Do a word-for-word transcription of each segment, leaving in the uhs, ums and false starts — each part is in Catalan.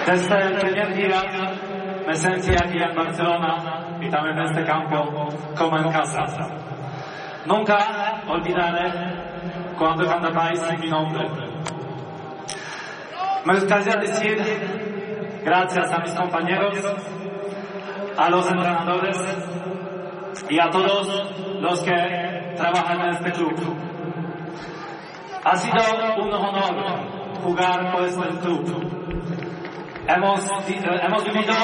Desde el primer día me sentí aquí en Barcelona y también en este campo como en casa. Nunca olvidaré cuando cantabais mi nombre. Me gustaría decir gracias a mis compañeros, a los entrenadores y a todos los que trabajan en este club. Ha sido un honor jugar por este club. Hemos, hemos vivido...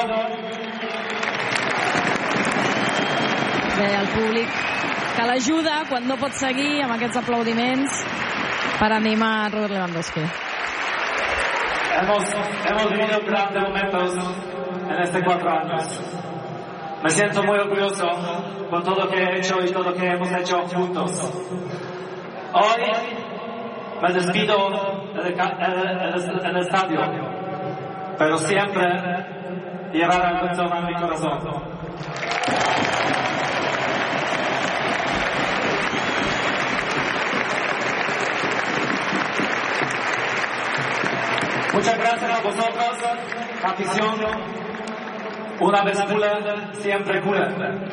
Bé, el públic que l'ajuda quan no pot seguir amb aquests aplaudiments per animar a Robert Lewandowski. Hemos, hemos vivido grandes momentos en estos cuatro años. Me siento muy orgulloso por todo lo que he hecho y todo lo que hemos hecho juntos. Hoy me despido en el, en el estadio, pero siempre llevará el corazón en mi corazón. Muchas gracias a vosotros, afición. Una vez culé, siempre culé.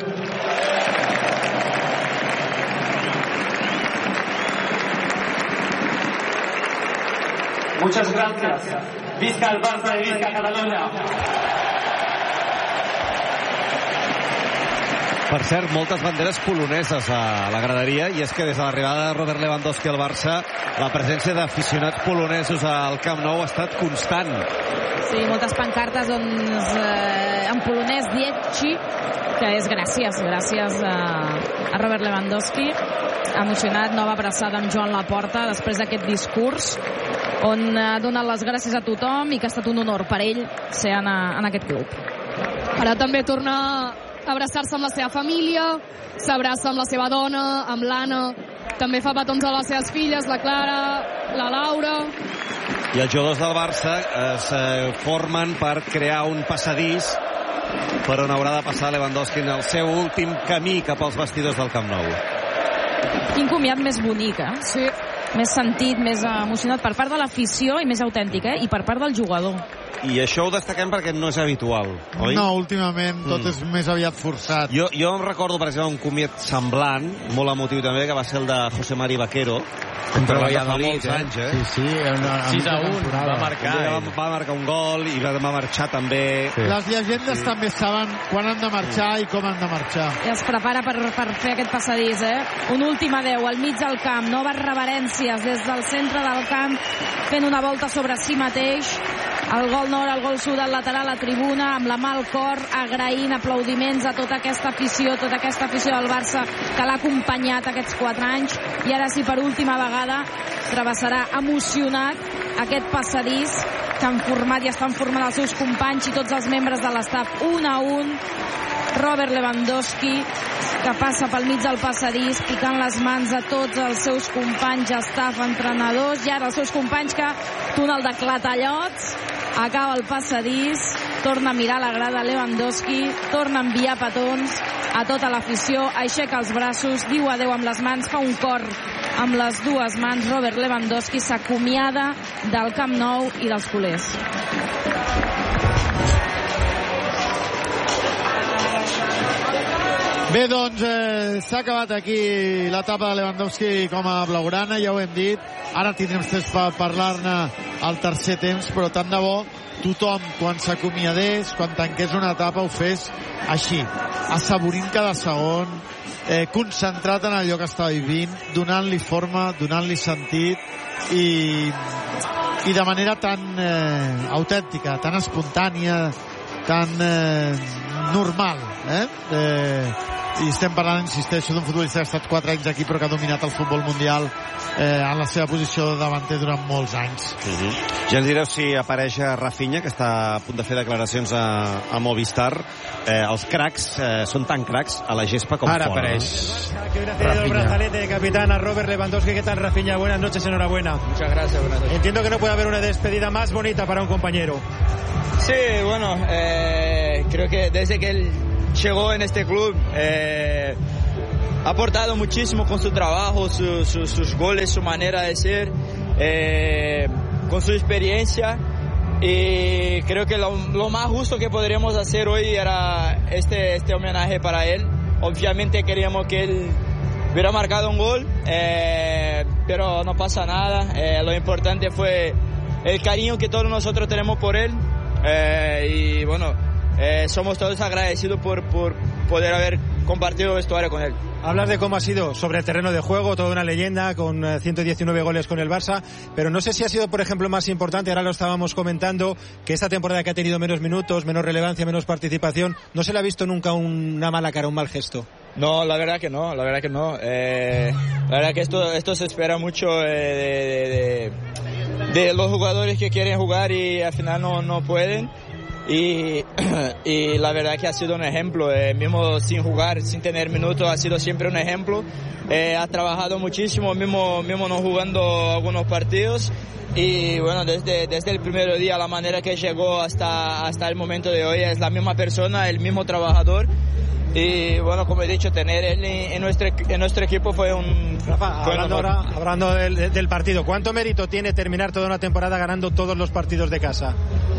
Muchas gracias. Visca el Barça y visca Catalunya. Per cert, moltes banderes poloneses a la graderia, i és que des de l'arribada de Robert Lewandowski al Barça la presència d'aficionats polonesos al Camp Nou ha estat constant. Sí, moltes pancartes doncs, eh, en polonès Dieci, que és gràcies, gràcies a, a Robert Lewandowski. Emocionat, nova abraçada amb Joan Laporta després d'aquest discurs on ha donat les gràcies a tothom i que ha estat un honor per ell ser en, a, en aquest club. Ara també torna a abraçar-se amb la seva família, s'abraça amb la seva dona, amb l'Anna, també fa petons a les seves filles, la Clara, la Laura. I els jugadors del Barça es eh, formen per crear un passadís per on haurà de passar Lewandowski en el seu últim camí cap als vestidors del Camp Nou. Quin comiat més bonic, eh? Sí. Més sentit, més emocionat per part de l'afició i més autèntic, eh? I per part del jugador. I això ho destaquem perquè no és habitual, oi? No, últimament tot mm. és més aviat forçat. Jo, jo em recordo, per exemple, un comiat semblant, molt emotiu també, que va ser el de José Mari Vaquero, contra va fa molts eh? anys, eh? Sí, sí, sis a un va marcar. Va, va marcar un gol i va, va marxar també. Sí. Les llegendes sí. també saben quan han de marxar sí. i com han de marxar. I es prepara per, per fer aquest passadís, eh? Un últim adeu al mig del camp, noves reverències des del centre del camp, fent una volta sobre si mateix. El gol nord, el gol sud, el lateral, la tribuna, amb la mà al cor, agraint aplaudiments a tota aquesta afició, tota aquesta afició del Barça que l'ha acompanyat aquests quatre anys. I ara sí, per última vegada, travessarà emocionat aquest passadís que han format i estan formant els seus companys i tots els membres de l'estaf, un a un. Robert Lewandowski, que passa pel mig del passadís, picant les mans a tots els seus companys, estaf, entrenadors, i ara els seus companys que, túnel de clatallots, acaba el passadís, torna a mirar la grada Lewandowski, torna a enviar petons a tota l'afició, aixeca els braços, diu adeu amb les mans, fa un cor amb les dues mans. Robert Lewandowski s'acomiada del Camp Nou i dels culers. Bé, doncs eh, s'ha acabat aquí l'etapa de Lewandowski com a blaugrana, ja ho hem dit. Ara tindrem temps per parlar-ne al tercer temps, però tant de bo tothom, quan s'acomiadés, quan tanqués una etapa, ho fes així, assaborint cada segon, eh, concentrat en allò que està vivint, donant-li forma, donant-li sentit i, i de manera tan eh, autèntica, tan espontània, tan eh, normal, eh? eh i estem parlant, insisteixo, d'un futbolista que ha estat quatre anys aquí però que ha dominat el futbol mundial eh, en la seva posició de davanter durant molts anys. Uh-huh. Ja ens direu si apareix Rafinha, que està a punt de fer declaracions a, a Movistar. Eh, els cracs eh, són tan cracs a la gespa com Ara fora. Ara apareix. Que hubiera cedido el brazalete de capitán a Robert Lewandowski. ¿Qué tal, Rafinha? Buenas noches, enhorabuena. Muchas gracias, buenas noches. Entiendo que no puede haber una despedida más bonita para un compañero. Sí, bueno, eh, creo que desde que él llegó en este club eh, ha aportado muchísimo con su trabajo, su, su, sus goles, su manera de ser, eh, con su experiencia, y creo que lo, lo más justo que podríamos hacer hoy era este, este homenaje para él. Obviamente queríamos que él hubiera marcado un gol, eh, pero no pasa nada. Eh, lo importante fue el cariño que todos nosotros tenemos por él, eh, y bueno, eh, somos todos agradecidos por, por poder haber compartido vestuario con él. Hablas de cómo ha sido sobre el terreno de juego, toda una leyenda, con ciento diecinueve goles con el Barça, pero no sé si ha sido, por ejemplo, más importante, ahora lo estábamos comentando, que esta temporada que ha tenido menos minutos, menos relevancia, menos participación, ¿no se le ha visto nunca una mala cara, un mal gesto? No, la verdad que no, la verdad que no. Eh, la verdad que esto, esto se espera mucho eh, de, de, de los jugadores que quieren jugar y al final no, no pueden. Y, y la verdad que ha sido un ejemplo, eh, mismo sin jugar, sin tener minutos, ha sido siempre un ejemplo. Eh, ha trabajado muchísimo, mismo, mismo no jugando algunos partidos. Y bueno, desde, desde el primer día, la manera que llegó hasta, hasta el momento de hoy, es la misma persona, el mismo trabajador. Y bueno, como he dicho, tener él en nuestro, en nuestro equipo fue un... Rafa, fue hablando, ahora, hablando del, del partido, ¿cuánto mérito tiene terminar toda una temporada ganando todos los partidos de casa?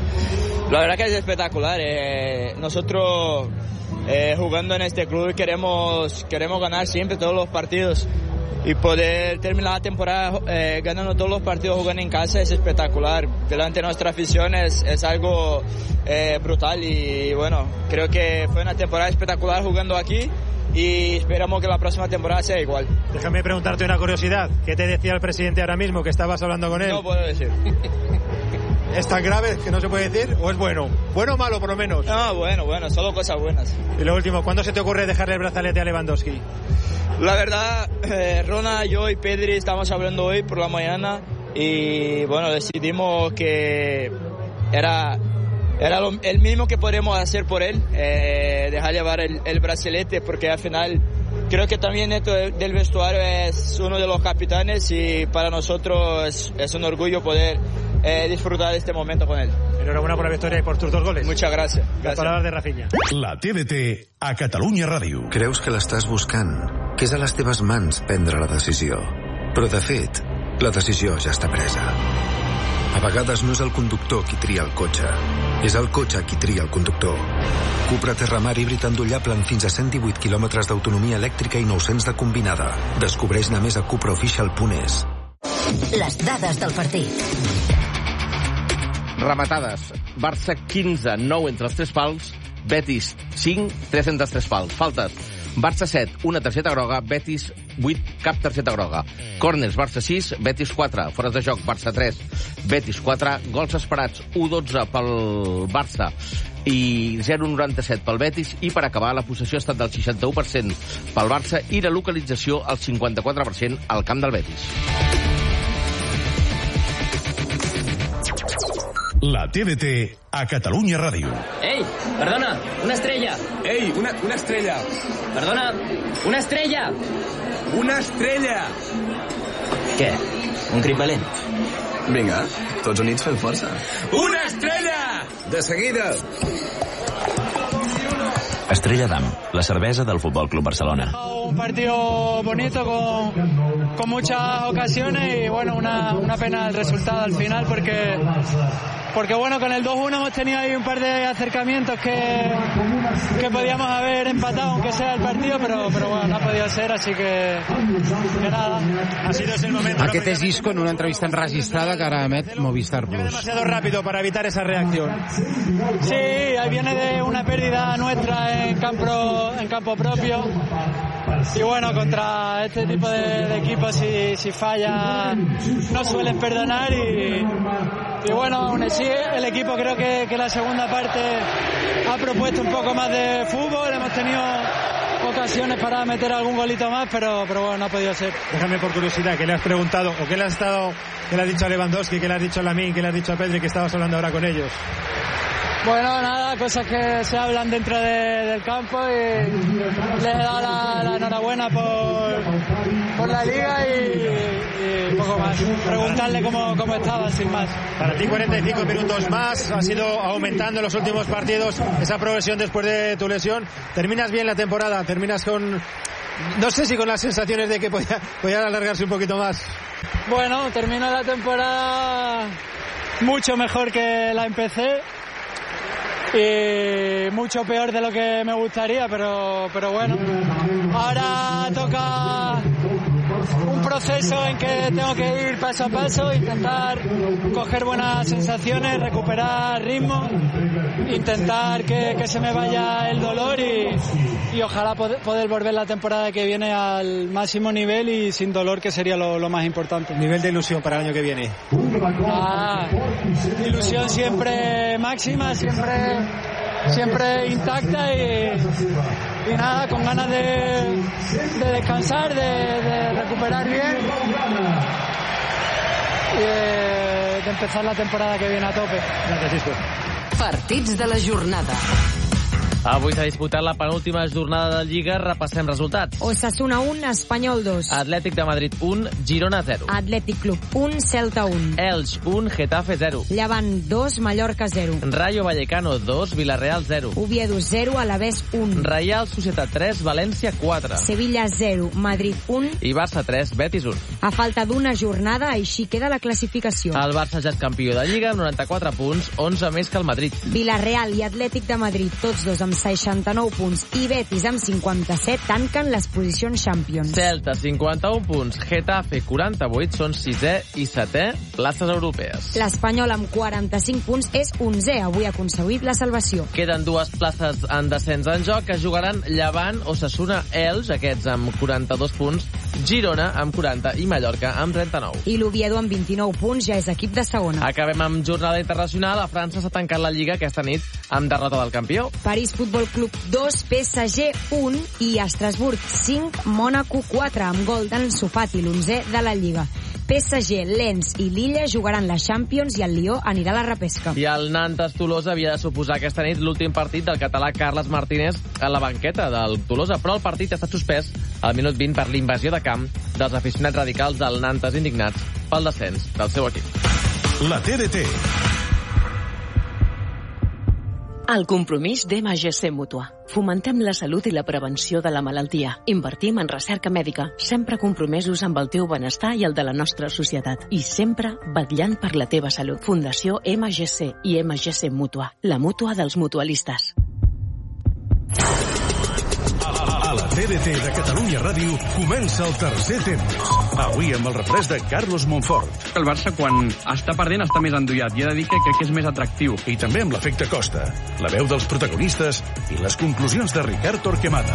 La verdad que es espectacular. Eh, nosotros eh, jugando en este club queremos, queremos ganar siempre todos los partidos. Y poder terminar la temporada eh, ganando todos los partidos jugando en casa es espectacular. Delante de nuestra afición es, es algo eh, brutal y bueno, creo que fue una temporada espectacular jugando aquí y esperamos que la próxima temporada sea igual. Déjame preguntarte una curiosidad. ¿Qué te decía el presidente ahora mismo que estabas hablando con él? No puedo decir. ¿Es tan grave que no se puede decir o es bueno? ¿Bueno o malo por lo menos? No, bueno, bueno, solo cosas buenas. Y lo último, ¿cuándo se te ocurre dejarle el brazalete a Lewandowski? La verdad, eh, Rona, yo y Pedri estamos hablando hoy por la mañana y bueno, decidimos que era, era lo, el mismo que podemos hacer por él, eh, dejar llevar el, el brazalete, porque al final creo que también esto del vestuario es uno de los capitanes y para nosotros es, es un orgullo poder eh, disfrutar de este momento con él. Enhorabuena por la victoria y por tus dos goles. Muchas gracias. Las gracias. palabras de Rafinha. La T D T a Catalunya Ràdio. Creus que l'estàs buscant, que és a les teves mans prendre la decisió. Però de fet, la decisió ja està presa. A vegades no és el conductor qui tria el cotxe, és el cotxe qui tria el conductor. Cupra Terramar híbrid endollable amb fins a cent divuit quilòmetres d'autonomia elèctrica i nou-cents de combinada. Descobreix-ne més a cupra official punt es. Les dades del partit. Rematades. Barça quinze, nou entre els tres pals. Betis cinc, tres entre els tres pals. Faltes. Barça set, una targeta groga. Betis vuit, cap targeta groga. Corners, Barça sis, Betis quatre. Fores de joc, Barça tres, Betis quatre. Gols esperats, u dotze pel Barça i zero coma noranta-set pel Betis. I per acabar, la possessió ha estat del seixanta-u per cent pel Barça i la localització al cinquanta-quatre per cent al camp del Betis. La T D T a Catalunya Ràdio. Ei, perdona, una estrella. Ei, una, una estrella. Perdona, una estrella. Una estrella. Què? Un crit valent? Vinga, tots units fem força. Una estrella! De seguida. Estrella Damm, la cerveza del Fútbol Club Barcelona. Un partido bonito con, con muchas ocasiones y bueno, una, una pena el resultado al final porque porque bueno, con el dos uno hemos tenido ahí un par de acercamientos que, que podíamos haber empatado aunque sea el partido, pero, pero bueno, no ha podido ser, así que, que nada. Ha sido ese el momento. Aquest és Isco en una entrevista enregistrada que ara emet Movistar Plus. Demasiado rápido para evitar esa reacción. Sí, ahí viene de una pérdida nuestra en campo, en campo propio. Y bueno, contra este tipo de, de equipos si, si falla no suelen perdonar y, y bueno, aún así el equipo creo que, que la segunda parte ha propuesto un poco más de fútbol, hemos tenido ocasiones para meter algún golito más, pero, pero bueno, no ha podido ser. Déjame por curiosidad, ¿qué le has preguntado o qué le has estado, qué le has dicho a Lewandowski, qué le has dicho a Lamine, qué le has dicho a Pedri, que estabas hablando ahora con ellos? Bueno, nada, cosas que se hablan dentro de, del campo y les he dado la, la enhorabuena por, por la liga y, y poco más. Preguntarle cómo, cómo estaba, sin más. Para ti cuarenta y cinco minutos más, ha sido aumentando en los últimos partidos esa progresión después de tu lesión. Terminas bien la temporada, terminas con... No sé si con las sensaciones de que podía, podía alargarse un poquito más. Bueno, termino la temporada mucho mejor que la empecé y mucho peor de lo que me gustaría, pero, pero bueno, ahora toca un proceso en que tengo que ir paso a paso, intentar coger buenas sensaciones, recuperar ritmo, intentar que, que se me vaya el dolor y, y ojalá poder, poder volver la temporada que viene al máximo nivel y sin dolor, que sería lo, lo más importante. Nivel de ilusión para el año que viene. Ah, ilusión siempre máxima, siempre, siempre intacta y, y nada, con ganas de, de descansar, de, de recuperar bien y de, de empezar la temporada que viene a tope. Gracias, Isco. Partits de la jornada. Avui s'ha disputat la penúltima jornada de Lliga. Repassem resultats. Osasuna un, Espanyol dos. Atlètic de Madrid un, Girona zero. Atlètic Club un, Celta un. Elx un, Getafe zero. Llevant dos, Mallorca zero. Rayo Vallecano dos, Villarreal zero. Oviedo zero, Alavés un. Reial Societat tres, València quatre. Sevilla zero, Madrid un. I Barça tres, Betis un. A falta d'una jornada, així queda la classificació. El Barça ja és campió de Lliga amb noranta-quatre punts, onze més que el Madrid. Villarreal i Atlètic de Madrid, tots dos amb seixanta-nou punts, i Betis amb cinquanta-set tanquen les posicions Champions. Celta, cinquanta-un punts, Getafe, quaranta-vuit, són sisè i setè places europees. L'Espanyol amb quaranta-cinc punts és onzè, avui ha aconseguit la salvació. Queden dues places en descens en joc, que jugaran Llevant, Osasuna, Elx, aquests amb quaranta-dos punts, Girona amb quaranta i Mallorca amb trenta-nou. I l'Oviedo amb vint-i-nou punts ja és equip de segona. Acabem amb jornada internacional. A França s'ha tancat la Lliga aquesta nit amb derrota del campió. París Futbol Club dos, P S G un i Estrasburg cinc, Mònaco quatre, amb gol d'Ansu Fati, l'onzè de la Lliga. P S G, Lens i Lille jugaran la Champions i el Lió anirà a la repesca. I el Nantes-Tolosa havia de suposar aquesta nit l'últim partit del català Carles Martínez a la banqueta del Tolosa, però el partit ha estat suspès al minut vint per l'invasió de camp dels aficionats radicals del Nantes indignats pel descens del seu equip. La T D T. El compromís d'M G C Mútua. Fomentem la salut i la prevenció de la malaltia. Invertim en recerca mèdica, sempre compromesos amb el teu benestar i el de la nostra societat. I sempre vetllant per la teva salut. Fundació M G C i M G C Mútua. La mútua dels mutualistes. A la T D T de Catalunya Ràdio comença el tercer temps. Avui amb el refrès de Carlos Montfort. El Barça, quan està perdent, està més endollat. I he de dir que crec que és més atractiu. I també amb l'efecte Costa, la veu dels protagonistes i les conclusions de Ricard Torquemada.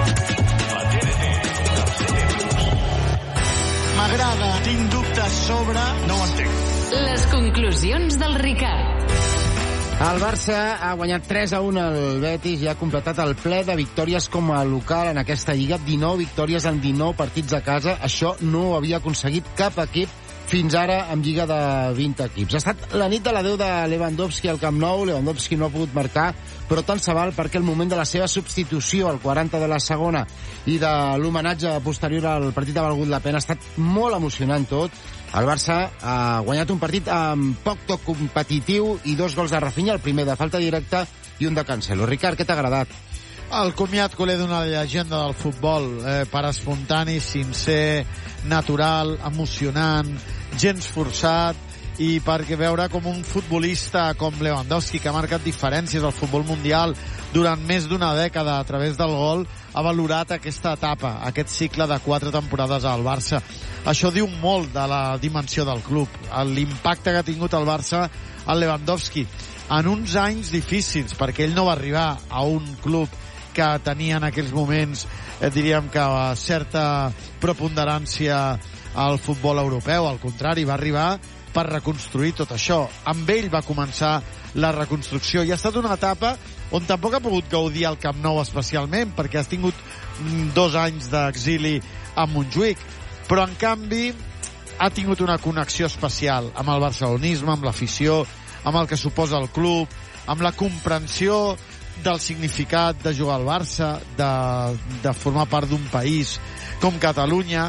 La T D T, tercer temps. M'agrada, tinc dubtes sobre... No ho entenc. Les conclusions del Ricard. El Barça ha guanyat tres a un al Betis i ha completat el ple de victòries com a local en aquesta Lliga. dinou victòries en dinou partits a casa. Això no ho havia aconseguit cap equip fins ara amb Lliga de vint equips. Ha estat la nit de l'adeu de Lewandowski al Camp Nou. Lewandowski no ha pogut marcar, però tant se val perquè el moment de la seva substitució al quaranta de la segona i de l'homenatge posterior al partit ha valgut la pena. Ha estat molt emocionant tot. El Barça ha guanyat un partit amb poc toc competitiu i dos gols de Rafinha, el primer de falta directa i un de Cancelo. Ricard, què t'ha agradat? El comiat culer d'una llegenda del futbol, eh, per espontani, sincer, natural, emocionant, gens forçat, i perquè veure com un futbolista com Lewandowski, que ha marcat diferències al futbol mundial durant més d'una dècada a través del gol, ha valorat aquesta etapa, aquest cicle de quatre temporades al Barça. Això diu molt de la dimensió del club, l'impacte que ha tingut el Barça al Lewandowski en uns anys difícils, perquè ell no va arribar a un club que tenia en aquells moments, eh, diríem que certa preponderància al futbol europeu. Al contrari, va arribar per reconstruir tot això. Amb ell va començar la reconstrucció i ha estat una etapa on tampoc ha pogut gaudir el Camp Nou especialment, perquè has tingut dos anys d'exili a Montjuïc, però en canvi ha tingut una connexió especial amb el barcelonisme, amb l'afició, amb el que suposa el club, amb la comprensió del significat de jugar al Barça, de, de formar part d'un país com Catalunya,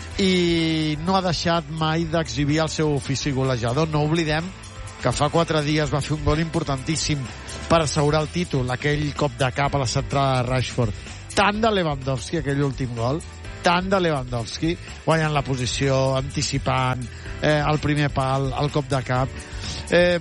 i no ha deixat mai d'exhibir el seu ofici golejador. No oblidem que fa quatre dies va fer un gol importantíssim per assegurar el títol, aquell cop de cap a la centrada de Rashford. Tant de Lewandowski, aquell últim gol, tant de Lewandowski, guanyant la posició, anticipant eh, el primer pal, el cop de cap. Eh,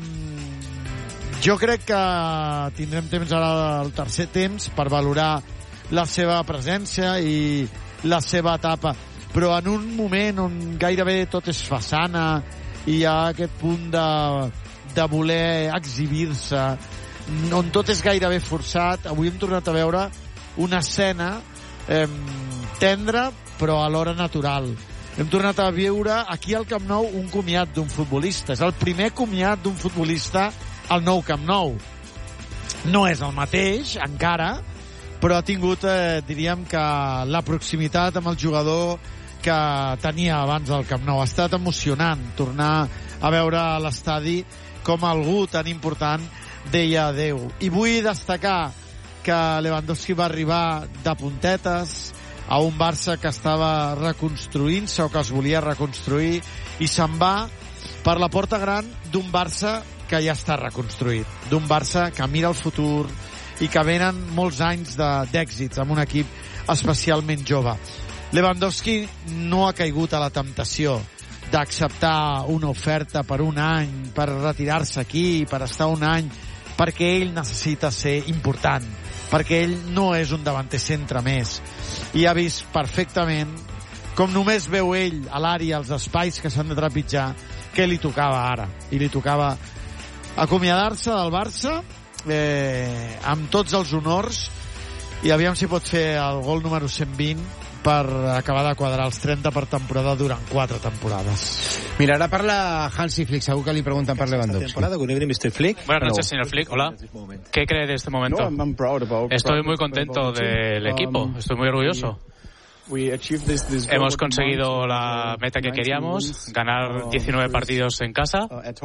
jo crec que tindrem temps ara al tercer temps per valorar la seva presència i la seva etapa, però en un moment on gairebé tot és façana i hi ha aquest punt de, de voler exhibir-se, on tot és gairebé forçat, avui hem tornat a veure una escena eh, tendra però alhora natural. Hem tornat a viure aquí al Camp Nou un comiat d'un futbolista. És el primer comiat d'un futbolista al nou Camp Nou. No és el mateix, encara, però ha tingut, eh, diríem que, la proximitat amb el jugador que tenia abans del Camp Nou. Ha estat emocionant tornar a veure a l'estadi com algú tan important deia adeu. I vull destacar que Lewandowski va arribar de puntetes a un Barça que estava reconstruint-se o que es volia reconstruir i se'n va per la porta gran d'un Barça que ja està reconstruït, d'un Barça que mira el futur i que venen molts anys d'èxits amb un equip especialment jove. Lewandowski no ha caigut a la temptació d'acceptar una oferta per un any, per retirar-se aquí, per estar un any, perquè ell necessita ser important, perquè ell no és un davanter centre més, i ha vist perfectament com només veu ell a l'àrea, els espais que s'han de trepitjar, què li tocava ara, i li tocava acomiadar-se del Barça eh, amb tots els honors, i aviam si pot fer el gol número cent vint per acabar de quadrar els trenta per temporada durant quatre temporades. Mira, ara parla Hansi Flick, segur que li preguntan per Lewandowski. Buenas noches, señor Flick. Hola. ¿Qué cree de este momento? Estoy muy contento del equipo, estoy muy orgulloso. Hemos conseguido la meta que queríamos, ganar diecinueve partidos en casa.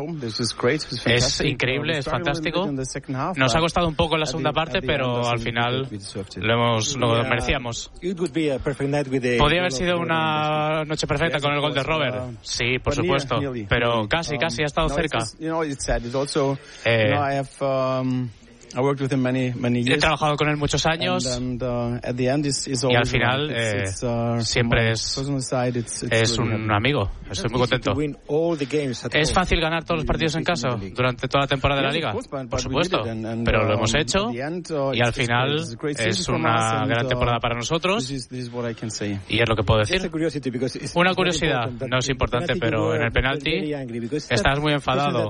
Es increíble, es fantástico. Nos ha costado un poco en la segunda parte, pero al final lo, hemos, lo merecíamos. ¿Podría haber sido una noche perfecta con el gol de Robert? Sí, por supuesto, pero casi, casi ha estado cerca. Eh, He trabajado con él muchos años y al final eh, siempre es, es un amigo. Estoy muy contento. ¿Es fácil ganar todos los partidos en casa durante toda la temporada de la Liga? Por supuesto, pero lo hemos hecho y al final es una gran temporada para nosotros y es lo que puedo decir. Una curiosidad, no es importante, pero en el penalti estás muy enfadado.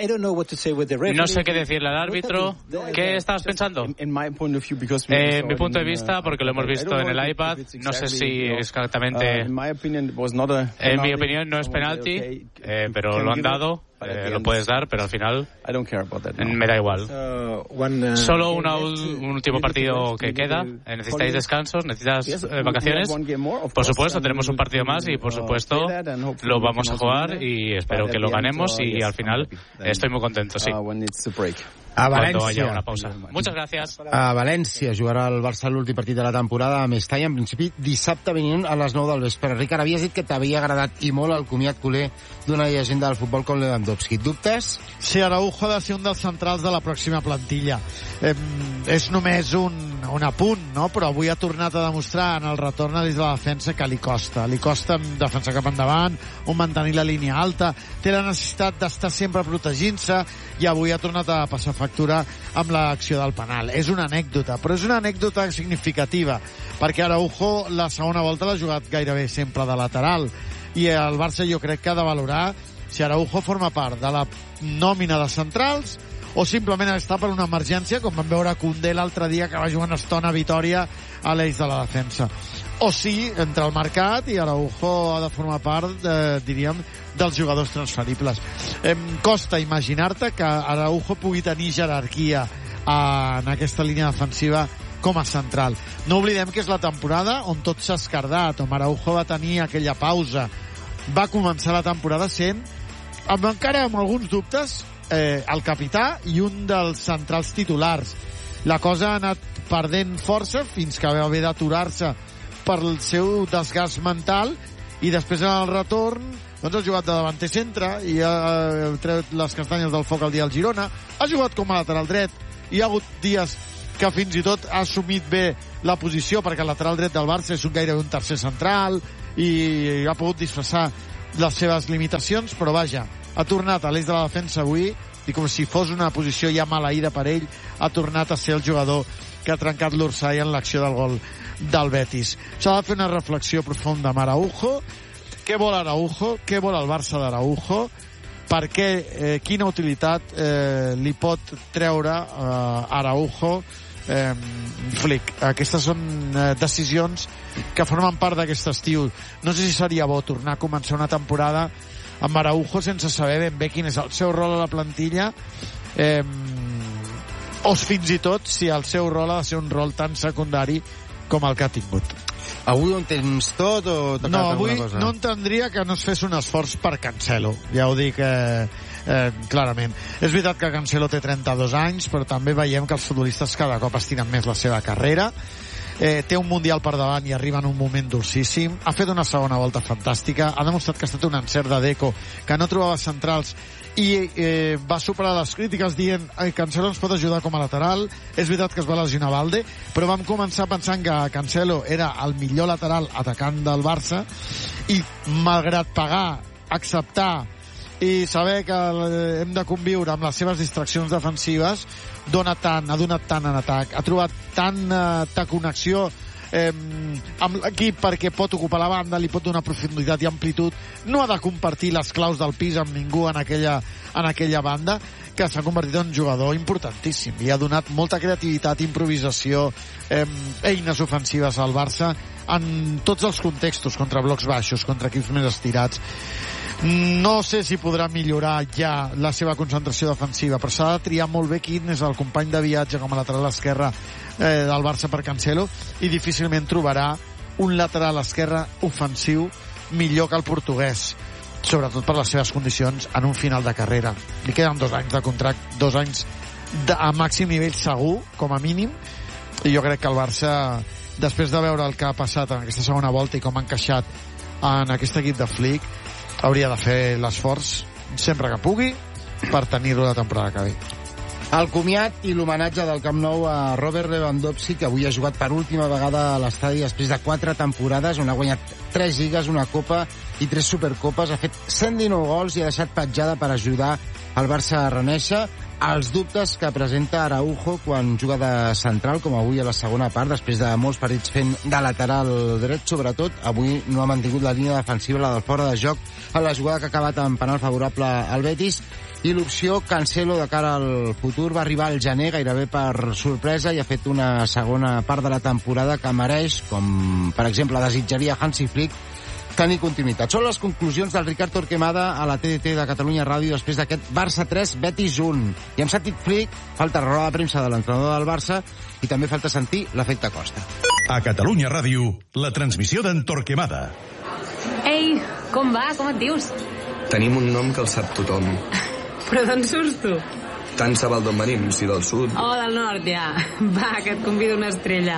No sé qué decirle al árbitro. ¿Qué estabas pensando? Eh, mi punto de vista, porque lo hemos visto en el iPad, no sé si exactamente... En mi opinión no es penalti, eh, pero lo han dado. Eh, lo puedes dar, pero al final me da igual. Solo una, un último partido que queda. ¿Necesitáis descansos? ¿Necesitas eh, vacaciones? Por supuesto, tenemos un partido más y por supuesto lo vamos a jugar y espero que lo ganemos y al final estoy muy contento, sí. A València. Cuando haya una pausa. Muchas gracias. A València jugarà el Barça l'últim partit de la temporada a Mestalla, en principi dissabte vinent a les nou del vespre. Ricard, havies dit que t'havia agradat i molt el comiat culer d'una llegenda del futbol com Lewandowski. Dubtes? Sí, Araujo ha de ser un dels centrals de la pròxima plantilla. Eh, és només un, un apunt, no? Però avui ha tornat a demostrar en el retorn a dins de la defensa que li costa. Li costa defensar cap endavant, o mantenir la línia alta, té la necessitat d'estar sempre protegint-se i avui ha tornat a passar factura amb l'acció del penal. És una anècdota, però és una anècdota significativa, perquè Araujo la segona volta l'ha jugat gairebé sempre de lateral, i el Barça jo crec que ha de valorar si Araujo forma part de la nòmina de centrals o simplement està per una emergència, com vam veure Koundé l'altre dia, que va jugar una estona a Vitòria a l'eix de la defensa. O si entra al mercat i Araujo ha de formar part, eh, diríem, dels jugadors transferibles. Em costa imaginar-te que Araujo pugui tenir jerarquia en aquesta línia defensiva com a central. No oblidem que és la temporada on tot s'ha escardat, on Araujo va tenir aquella pausa. Va començar la temporada sent, amb encara amb alguns dubtes, eh, el capità i un dels centrals titulars. La cosa ha anat perdent força fins que va haver d'aturar-se per el seu desgast mental i després en el retorn doncs ha jugat de davanter centre i ha tret les castanyes del foc el dia al Girona, ha jugat com a lateral dret i hi ha hagut dies que fins i tot ha assumit bé la posició, perquè el lateral dret del Barça és un gairebé un tercer central i ha pogut disfressar les seves limitacions, però vaja, ha tornat a l'eix de la defensa avui i com si fos una posició ja maleïda per ell, ha tornat a ser el jugador que ha trencat l'Ursai en l'acció del gol del Betis. S'ha de fer una reflexió profunda amb Araujo. Què vol Araujo? Què vol el Barça d'Araujo? Per què, eh, quina utilitat eh, li pot treure eh, Araujo eh, Flick? Aquestes són eh, decisions que formen part d'aquest estiu. No sé si seria bo tornar a començar una temporada amb Araujo sense saber ben bé quin és el seu rol a la plantilla, eh, o fins i tot si el seu rol ha de ser un rol tan secundari com el que ha tingut. Avui ho entens tot o t'ha no, quedat avui alguna cosa? No entendria que no es fes un esforç per Cancelo, ja ho dic eh, eh, clarament. És veritat que Cancelo té trenta-dos anys, però també veiem que els futbolistes cada cop estiren més la seva carrera. Eh, té un Mundial per davant i arriba en un moment dolcíssim. Ha fet una segona volta fantàstica, ha demostrat que ha estat un encert de Deco, que no trobava centrals i eh, va superar les crítiques dient que Cancelo ens pot ajudar com a lateral. És veritat que es va lesionar Valde, però vam començar pensant que Cancelo era el millor lateral atacant del Barça i malgrat pagar, acceptar i saber que hem de conviure amb les seves distraccions defensives, dona tant, ha donat tant en atac, ha trobat tanta connexió eh, amb l'equip perquè pot ocupar la banda, li pot donar profunditat i amplitud, no ha de compartir les claus del pis amb ningú en aquella, en aquella banda, que s'ha convertit en un jugador importantíssim i ha donat molta creativitat, improvisació, eh, eines ofensives al Barça en tots els contextos, contra blocs baixos, contra equips més estirats. No sé si podrà millorar ja la seva concentració defensiva, però s'ha de triar molt bé quin és el company de viatge com a lateral esquerre eh, del Barça per Cancelo, i difícilment trobarà un lateral esquerre ofensiu millor que el portuguès, sobretot per les seves condicions en un final de carrera. Li queden dos anys de contracte, dos anys de, a màxim nivell segur, com a mínim, i jo crec que el Barça, després de veure el que ha passat en aquesta segona volta i com ha encaixat en aquest equip de Flick, hauria de fer l'esforç sempre que pugui per tenir-lo la temporada que ve. El comiat i l'homenatge del Camp Nou a Robert Lewandowski, que avui ha jugat per última vegada a l'estadi després de quatre temporades, on ha guanyat tres lligues, una copa i tres supercopes, ha fet cent dinou gols i ha deixat petjada per ajudar el Barça a reneixer. Els dubtes que presenta Araujo quan juga de central, com avui a la segona part, després de molts partits fent de lateral dret, sobretot, avui no ha mantingut la línia defensiva, la del fora de joc, a la jugada que ha acabat amb penal favorable al Betis, i l'opció Cancelo de cara al futur va arribar al gener gairebé per sorpresa i ha fet una segona part de la temporada que mereix, com per exemple desitjaria Hansi Flick, tenir continuïtat. Són les conclusions del Ricard Torquemada a la T D T de Catalunya Ràdio després d'aquest Barça tres, Betis un. I hem sentit Flick, falta roda de premsa de l'entrenador del Barça i també falta sentir l'efecte Costa. A Catalunya Ràdio, la transmissió d'en Torquemada. Ei, com va? Com et dius? Tenim un nom que el sap tothom. Però d'on surts tu? Tant se val d'on venim, si del sud. Oh, del nord, ja. Va, que et convido una estrella.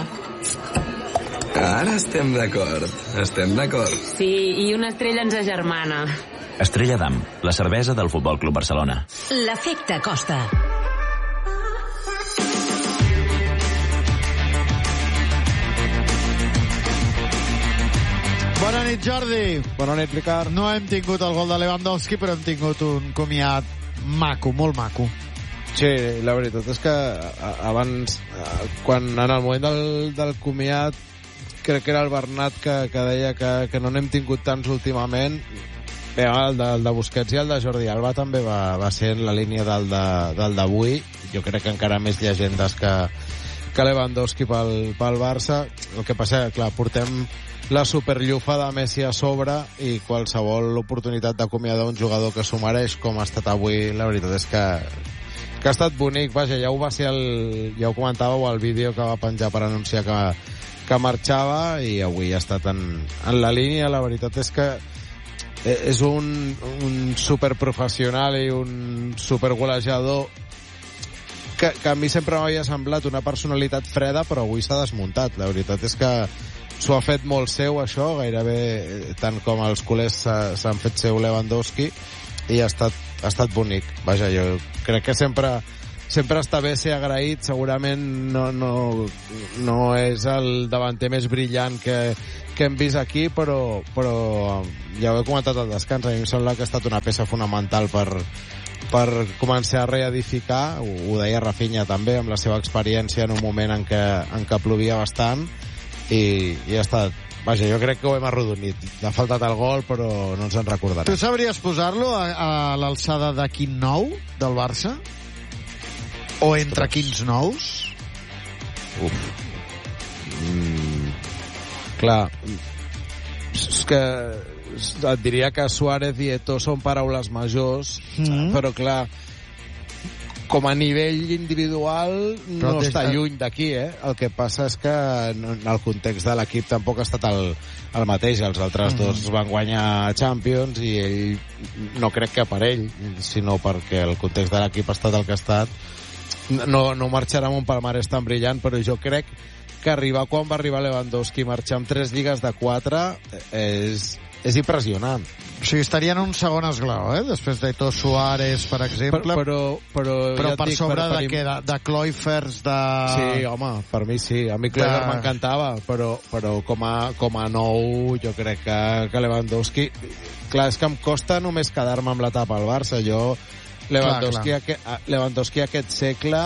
Ara estem d'acord, estem d'acord. Sí, i una estrella ens agermana. Estrella d'Am, la cervesa del Futbol Club Barcelona. L'efecte Costa. Bona nit, Jordi. Bona nit, Ricard. No hem tingut el gol de Lewandowski, però hem tingut un comiat maco, molt maco. Sí, la veritat és que abans, quan en el moment del, del comiat, crec que era el Bernat que, que deia que, que no n'hem tingut tants últimament. Bé, el de, el de Busquets i el de Jordi Alba també va, va ser en la línia del d'avui. Jo crec que encara més llegendes que, que Lewandowski pel, pel Barça. El que passa, clar, portem la superllufa de Messi a sobre i qualsevol oportunitat d'acomiadar un jugador que s'ho mereix, com ha estat avui, la veritat és que, que ha estat bonic. Vaja, ja ho va ser el, ja ho comentàveu al vídeo que va penjar per anunciar que que marxava, i avui ha estat en, en la línia. La veritat és que és un, un superprofessional i un supergolejador que, que a mi sempre m'havia semblat una personalitat freda, però avui s'ha desmuntat. La veritat és que s'ho ha fet molt seu, això, gairebé tant com els culers s'han fet seu Lewandowski, i ha estat, ha estat bonic. Vaja, jo crec que sempre sempre està bé ser agraït, segurament no, no, no és el davanter més brillant que, que hem vist aquí, però, però ja ho he comentat al descans, a mi em sembla que ha estat una peça fonamental per, per començar a reedificar, ho, ho deia Rafinha també, amb la seva experiència en un moment en què, en què plovia bastant, i, i ha estat... Vaja, jo crec que ho hem arrodonit. Ha faltat el gol, però no ens en recordarem. Tu sabries posar-lo a, a l'alçada de quin nou del Barça? O entre quins nous? Uf. Mm, clar, és que et diria que Suárez i Eto'o són paraules majors, mm. però clar, com a nivell individual no està lluny d'aquí, eh? El que passa és que el context de l'equip tampoc ha estat el, el mateix. Els altres mm. dos van guanyar Champions i ell no crec que per ell, sinó perquè el context de l'equip ha estat el que ha estat. No, no marxarà amb un palmarès tan brillant, però jo crec que arribar quan va arribar Lewandowski, marxar amb tres lligues de quatre és, és impressionant. O sigui, estaria en un segon esglau, eh? Després d'Eto'o, Suárez, per exemple. Però, però, però, però ja per dic, sobre per, per... de què? De, de Cloyfers, de... Sí, home, per mi sí. A mi Cloyfer de... m'encantava, però, però com, a, com a nou jo crec que, que Lewandowski... Clar, és que em costa només quedar-me amb l'etapa al Barça. Jo, Lewandowski, clar, clar. Aqu... Lewandowski aquest segle...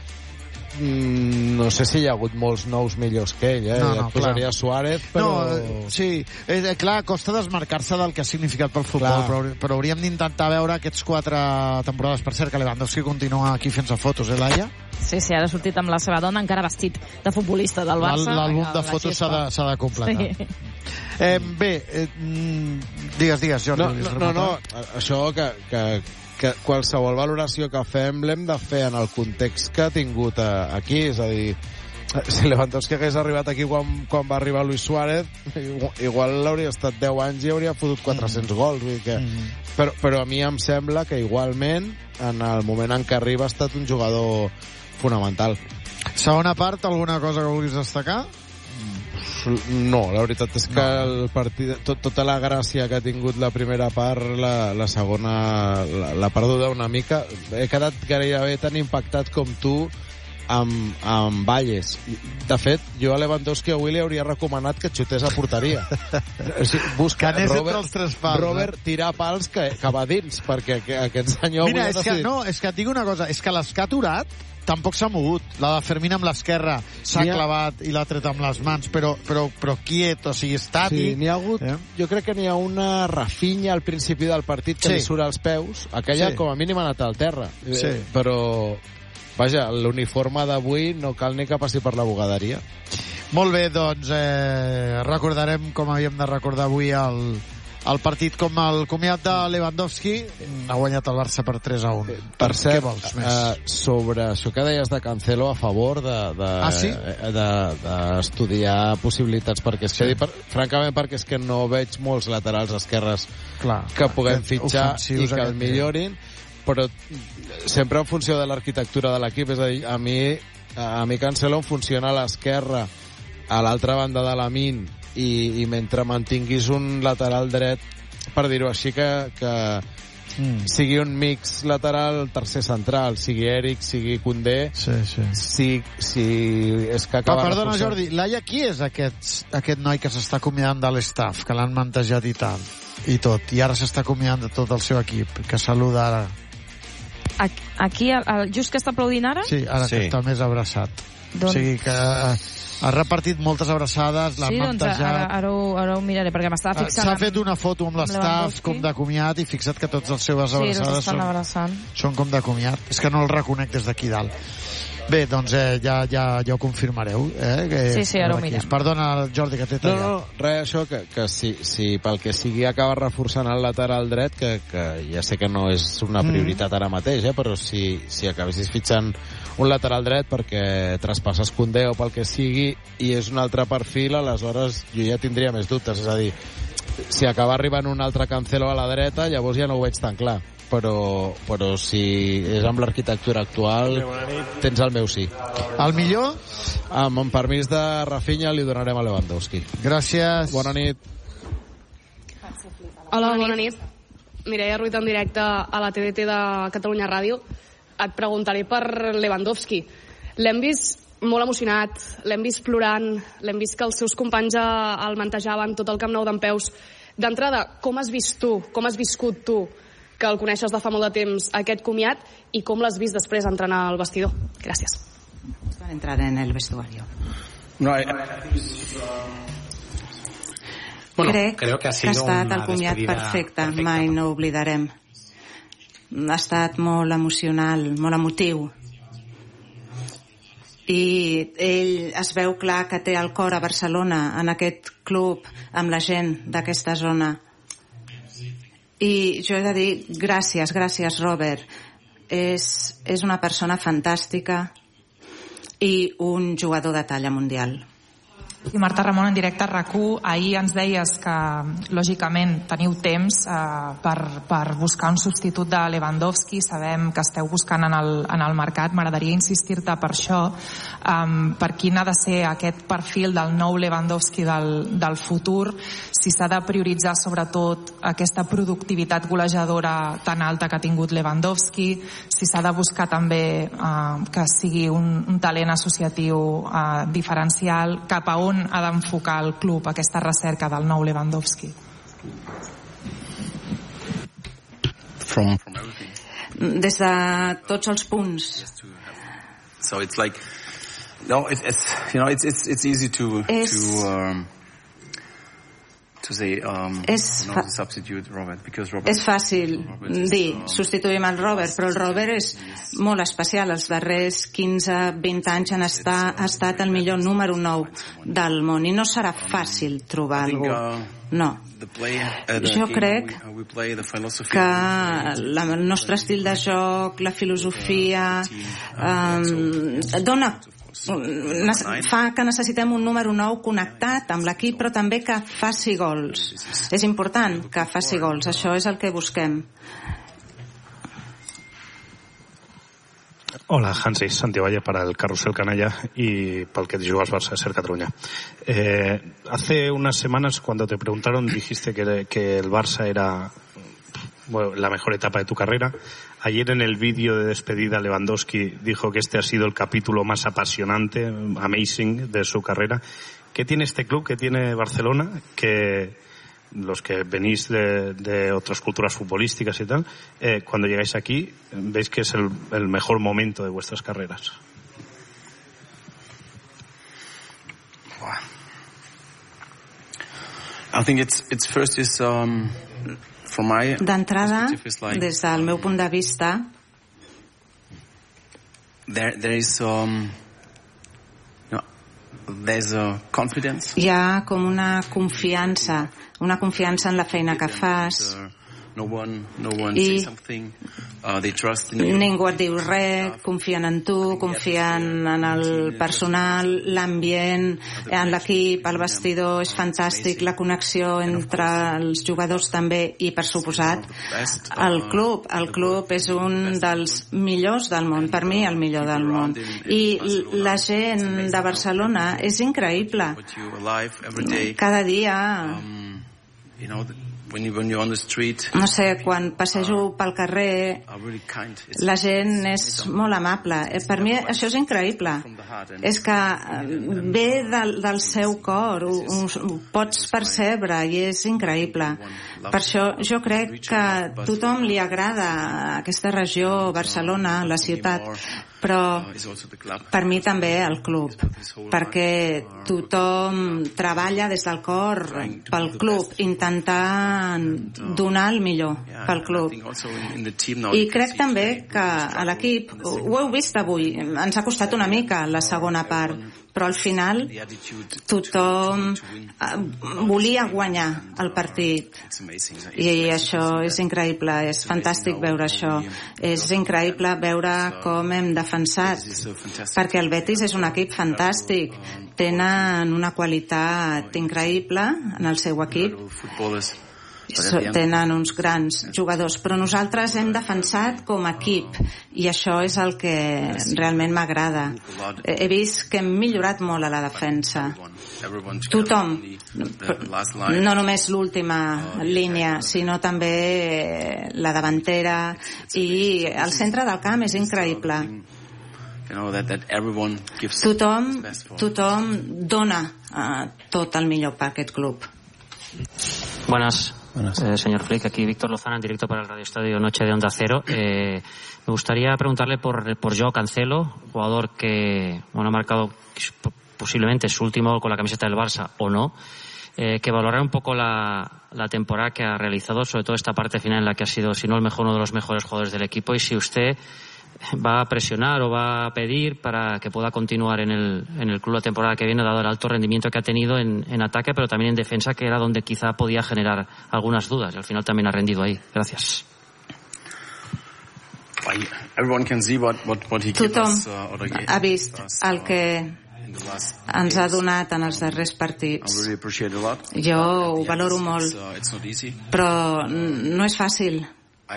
Mm, no sé si hi ha hagut molts nous millors que ell, eh? No, ja no, et posaria clar. Suárez, però... No, sí, eh, clar, costa desmarcar-se del que ha significat pel futbol, però, però hauríem d'intentar veure aquests quatre temporades. Per cert, que Lewandowski continua aquí fent-se fotos, eh, Laia? Sí, sí, ara ha sortit amb la seva dona encara vestit de futbolista del Barça. L'àlbum de fotos s'ha de, s'ha de completar. Sí. Eh, bé, eh, digues, digues, Jordi. No, no, no, no, això que... que que qualsevol valoració que fem l'hem de fer en el context que ha tingut aquí, és a dir, si Lewandowski hagués arribat aquí quan, quan va arribar Luis Suárez, igual hauria estat deu anys i hauria fotut quatre-cents mm. gols, vull dir que... Mm. però, però a mi em sembla que igualment en el moment en què arriba ha estat un jugador fonamental. Segona part, alguna cosa que vulguis destacar? No, la veritat és que no. el partit, tot, tota la gràcia que ha tingut la primera part, la, la segona l'ha perduda una mica. He quedat gairebé tan impactat com tu amb, amb Valles. De fet, jo a Lewandowski avui li hauria recomanat que xutés a porteria. O sigui, busca que Robert, els tres pals, Robert eh? tirar pals que, que va dins, perquè aquest senyor... Mira, és que, no, és que et dic una cosa, és que les que ha aturat tampoc s'ha mogut. La de Fermín amb l'esquerra s'ha ha... clavat i l'ha tret amb les mans, però, però, però quiet, o sigui, estàtic. Sí, n'hi ha hagut, eh? Jo crec que n'hi ha una Rafinha al principi del partit que sí. li surt als peus. Aquella sí. com a mínim ha anat al terra. Sí. Eh, però, vaja, l'uniforme d'avui no cal ni que passi per la bugaderia. Molt bé, doncs eh, recordarem com havíem de recordar avui el, el partit com el comiat de Lewandowski. Ha guanyat el Barça per tres a un. Per cert, què vols més? Uh, sobre això que deies de Cancelo, a favor de, de, ah, sí? d'estudiar de, de possibilitats perquè es quedi, sí. per, francament perquè és que no veig molts laterals esquerres clar, que puguem fitxar i que el millorin, però sempre en funció de l'arquitectura de l'equip. És a dir, a mi, a mi Cancelo em funciona a l'esquerra, a l'altra banda de la Min, i, i mentre mantinguis un lateral dret, per dir-ho així, que, que mm. sigui un mix lateral tercer central, sigui Eric, sigui Koundé, sí, sí. Si, si és que acaba... Però, perdona, reforçant... Jordi, Laia, qui és aquest, aquest noi que s'està acomiadant de l'estaf, que l'han mantejat i tal, i tot, i ara s'està acomiadant de tot el seu equip, que saluda ara? Aquí, el, el, just que està aplaudint ara? Sí, ara sí. que està més abraçat. Don... O sigui que... ha repartit moltes abraçades, l'ha sí, mantejat... Sí, doncs ara, ara, ho, ara ho miraré, perquè m'estava fixant... S'ha fet una foto amb l'estaf com de comiat i fixa't que tots els seves abraçades sí, són, són com de comiat. És que no el reconec des d'aquí dalt. Bé, doncs eh, ja, ja, ja ho confirmareu. Eh, que sí, sí, ara ho mirem. Perdona, Jordi, que t'he tallat. No, no, res, això, que, que si, si pel que sigui acaba reforçant el lateral dret, que, que ja sé que no és una prioritat mm. ara mateix, eh, però si, si acabessis fitxant un lateral dret perquè traspasses Koundé o pel que sigui i és un altre perfil, aleshores jo ja tindria més dubtes. És a dir, si acaba arribant un altre Cancelo a la dreta, llavors ja no ho veig tan clar. Però, però si és amb l'arquitectura actual, tens el meu sí. El millor? Amb, amb permís de Rafinha li donarem a Lewandowski. Gràcies. Bona nit. Hola, bona nit. Mireia Ruiz en directe a la T D T de Catalunya Ràdio. et preguntaré per Lewandowski. L'hem vist molt emocionat, l'hem vist plorant, l'hem vist que els seus companys el mantejaven tot el Camp Nou dempeus. D'entrada, com has vist tu, com has viscut tu, que el coneixes de fa molt de temps, aquest comiat, i com l'has vist després entrenar al vestidor? Gràcies. Van entrar en el vestuario. No, eh, bueno, crec creo que ha, sido que ha estat el comiat perfecte, perfecte, mai no ho oblidarem. Ha estat molt emocional, molt emotiu. I ell es veu clar que té el cor a Barcelona, en aquest club, amb la gent d'aquesta zona. I jo he de dir gràcies, gràcies Robert. És, és una persona fantàstica i un jugador de talla mundial. I Marta Ramon, en directe a RAC u, ahir ens deies que lògicament teniu temps eh, per, per buscar un substitut de Lewandowski. Sabem que esteu buscant en el, en el mercat. M'agradaria insistir-te per això, um, per quin ha de ser aquest perfil del nou Lewandowski del, del futur, si s'ha de prioritzar sobretot aquesta productivitat golejadora tan alta que ha tingut Lewandowski, si s'ha de buscar també uh, que sigui un, un talent associatiu uh, diferencial, cap a on ha d'enfocar el club aquesta recerca del nou Lewandowski? From, des de tots els punts. So it's like no, it's, it's you know it's it's it's easy to és, to um, to say um és, no, to substitute Robert because Robert és fàcil Robert is, dir um, substituïm el Robert, però el Robert és molt especial. Els darrers quinze vint anys han estat, ha estat el millor número nou del món i no serà fàcil trobar algú. No. Jo crec que la, el nostre estil de joc, la filosofia eh, dona fa que necessitem un número nou connectat amb l'equip, però també que faci gols. És important que faci gols, això és el que busquem. Hola, Hansi, Santi Valle para el Carrusel Canalla y para el que jugas Barça Ser Cataluña. Eh, hace unas semanas, cuando te preguntaron, dijiste que, que el Barça era bueno, la mejor etapa de tu carrera. Ayer en el vídeo de despedida Lewandowski dijo que este ha sido el capítulo más apasionante, amazing, de su carrera. ¿Qué tiene este club, qué tiene Barcelona, que los que venís de, de otras culturas futbolísticas y tal, eh, cuando llegáis aquí, veis que es el, el mejor momento de vuestras carreras? I think it's it's first is um from my d'entrada, des del meu punt de vista, there there is um you know, there's a confidence. Hi ha com una confiança, una confiança en la feina que fas. No one, no one I says something. Uh, they trust in you. Ningú et diu res, confien en tu, confien en el personal, l'ambient, en l'equip, el vestidor és fantàstic, la connexió entre els jugadors també i, per suposat, el club. El club és un dels millors del món, per mi el millor del món. I la gent de Barcelona és increïble. Cada dia... You know, when you, when you're on the street, no sé, quan passejo pel carrer, la gent és molt amable. Per mi això és increïble. És que ve del, del seu cor, ho, ho pots percebre i és increïble. Per això jo crec que a tothom li agrada aquesta regió, Barcelona, la ciutat, però per mi també el club, perquè tothom treballa des del cor pel club, intentant donar el millor pel club. I crec també que a l'equip, ho heu vist avui, ens ha costat una mica la segona part, però al final tothom volia guanyar el partit i això és increïble, és fantàstic veure això, és increïble veure com hem defensat, perquè el Betis és un equip fantàstic, tenen una qualitat increïble en el seu equip tenen uns grans jugadors, però nosaltres hem defensat com a equip i això és el que realment m'agrada. He vist que hem millorat molt a la defensa. Tothom, no només l'última línia, sinó també la davantera, i el centre del camp és increïble. Tothom, tothom dona uh, tot el millor per aquest club. Buenas, Buenas. Eh, señor Flick, aquí Víctor Lozana en directo para el Radio Estadio Noche de Onda Cero. Eh, me gustaría preguntarle por, por Joao Cancelo, jugador que bueno, ha marcado posiblemente su último gol con la camiseta del Barça o no, eh, que valorara un poco la, la temporada que ha realizado, sobre todo esta parte final en la que ha sido, si no el mejor, uno de los mejores jugadores del equipo, y si usted va a presionar o va a pedir para que pueda continuar en el, en el club la temporada que viene, dado el alto rendimiento que ha tenido en, en ataque, pero también en defensa, que era donde quizá podía generar algunas dudas, y al final también ha rendido ahí. Gracias. Tothom ha vist el que ens ha donat en els darrers partits. Jo ho valoro molt, però no és fàcil.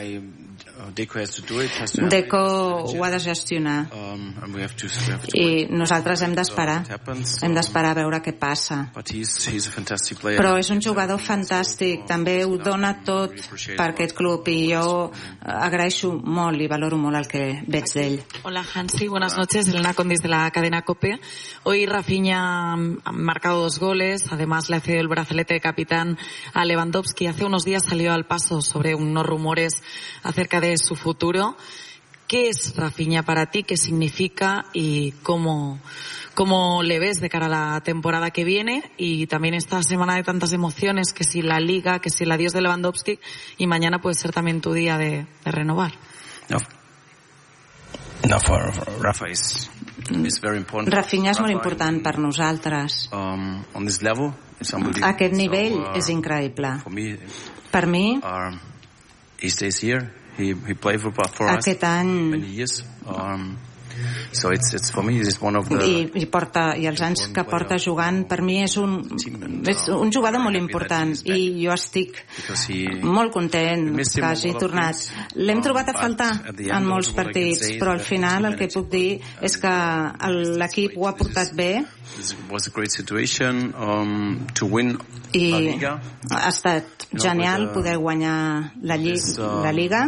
Deco ho ha de gestionar i nosaltres hem d'esperar hem d'esperar a veure què passa, però és un jugador fantàstic, també ho dona tot per aquest club i jo agraeixo molt i valoro molt el que veig d'ell. Hola Hansi, buenas noches, Elena Condis de la cadena COPE. Hoy Rafinha ha marcado dos goles, además le ha cedido el brazalete de capitán a Lewandowski. Hace unos días salió al paso sobre unos rumores acerca de su futuro. ¿Qué es Rafinha para ti? ¿Qué significa? ¿Y cómo, cómo le ves de cara a la temporada que viene? Y también esta semana de tantas emociones, que si la Liga, que si el adiós de Lewandowski, y mañana puede ser también tu día de, de renovar. No. No, for Rafa is, is very important. Rafinha és molt important per nosaltres. Um, on this level, it's unbelievable. Aquest nivell so, uh, és increïble. For me, per mi, um, he stays here. He, he played for, for us many years. Um, so it's, it's for me, it's one of the I, i, porta, i els anys que porta jugant per mi és un, és un jugador molt important i jo estic molt content que hagi tornat. L'hem trobat a faltar en molts partits, però al final el que puc dir és que l'equip ho ha portat bé i ha estat genial poder guanyar la, lli la Lliga.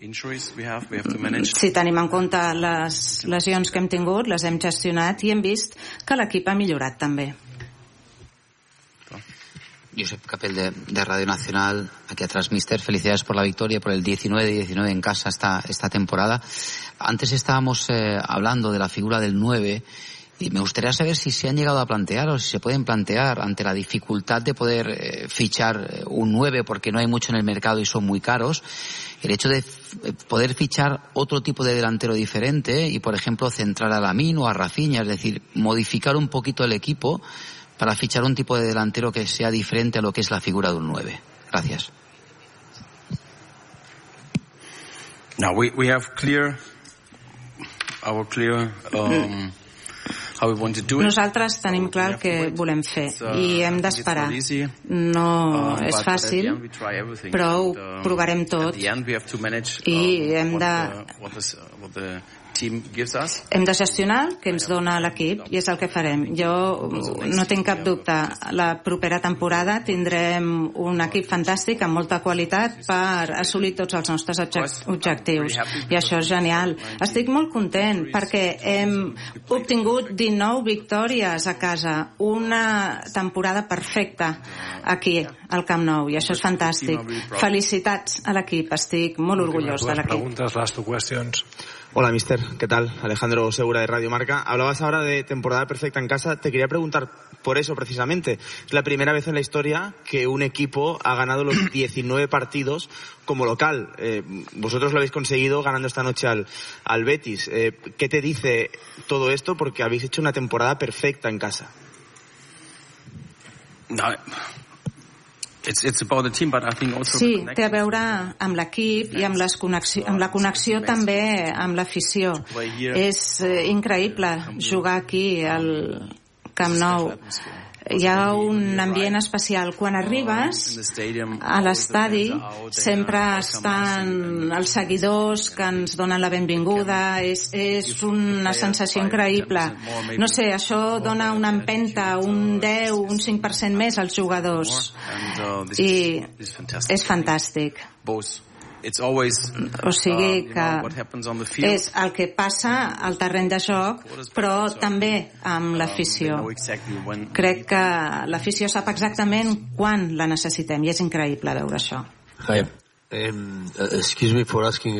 Si tenim en compte les lesions que hem tingut, les hem gestionat i hem vist que l'equip ha millorat també. Josep Capel de, de Radio Nacional, aquí atrás, mister. Felicidades por la victoria, por el diecinueve diecinueve en casa esta, esta temporada. Antes estábamos eh, hablando de la figura del nueve. Y me gustaría saber si se han llegado a plantear o si se pueden plantear, ante la dificultad de poder eh, fichar un nueve porque no hay mucho en el mercado y son muy caros, el hecho de poder fichar otro tipo de delantero diferente y, por ejemplo, centrar a Lamine o a Rafinha, es decir, modificar un poquito el equipo para fichar un tipo de delantero que sea diferente a lo que es la figura de un nueve. Gracias. Now we, we have clear, our clear, um, Nosaltres tenim clar el que volem fer i hem d'esperar. No és fàcil, però ho provarem tot i hem de hem de gestionar el que ens dona l'equip i és el que farem. Jo no tinc cap dubte, la propera temporada tindrem un equip fantàstic amb molta qualitat per assolir tots els nostres objectius i això és genial. Estic molt content perquè hem obtingut dinou victòries a casa, una temporada perfecta aquí al Camp Nou i això és fantàstic. Felicitats a l'equip, estic molt orgullós de l'equip. Preguntas, last two questions. Hola, mister. ¿Qué tal? Alejandro Segura, de Radio Marca. Hablabas ahora de temporada perfecta en casa. Te quería preguntar por eso, precisamente. Es la primera vez en la historia que un equipo ha ganado los diecinueve partidos como local. Eh, vosotros lo habéis conseguido ganando esta noche al, al Betis. Eh, ¿Qué te dice todo esto? Porque habéis hecho una temporada perfecta en casa. No. It's, it's about the team, but I think also sí, té a veure amb l'equip i amb, les connexió, amb la connexió també amb l'afició. És eh, increïble jugar aquí al Camp Nou. hi ha un ambient especial. Quan arribes a l'estadi sempre estan els seguidors que ens donen la benvinguda, és, és una sensació increïble. No sé, això dona una empenta, un deu, un cinc per cent més als jugadors, i és fantàstic. O sigui que és el que passa al terreny de joc, però també amb l'afició. Crec que l'afició sap exactament quan la necessitem i és increïble veure això. Hi. Um, excuse me for asking